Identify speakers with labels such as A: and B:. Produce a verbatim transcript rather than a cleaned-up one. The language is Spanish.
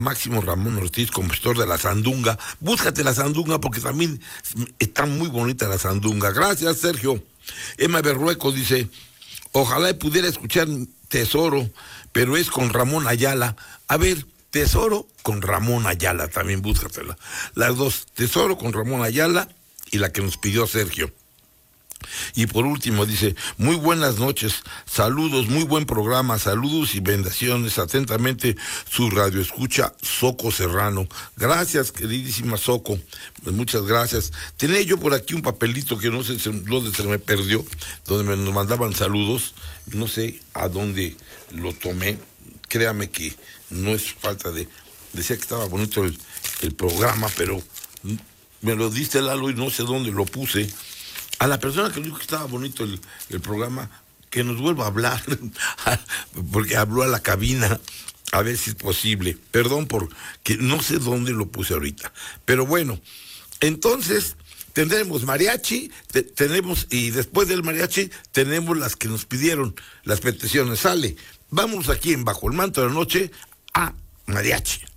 A: Máximo Ramón Ortiz, compositor de La Sandunga. Búscate La Sandunga porque también está muy bonita La Sandunga. Gracias, Sergio. Emma Berrueco dice, ojalá pudiera escuchar Tesoro, pero es con Ramón Ayala. A ver, Tesoro con Ramón Ayala, también búscatela. Las dos, Tesoro con Ramón Ayala y la que nos pidió Sergio. Y por último dice, muy buenas noches, saludos, muy buen programa, saludos y bendiciones, atentamente su radio escucha Soco Serrano. Gracias, queridísima Soco, pues muchas gracias. Tenía yo por aquí un papelito que no sé dónde se me perdió, donde me nos mandaban saludos, no sé a dónde lo tomé, créame que no es falta de, decía que estaba bonito el, el programa, pero me lo diste, Lalo, y no sé dónde lo puse. A la persona que dijo que estaba bonito el, el programa, que nos vuelva a hablar, porque habló a la cabina, a ver si es posible. Perdón por que no sé dónde lo puse ahorita. Pero bueno, entonces tendremos mariachi, te, tenemos, y después del mariachi tenemos las que nos pidieron, las peticiones. Sale, vamos aquí en Bajo el Manto de la Noche a mariachi.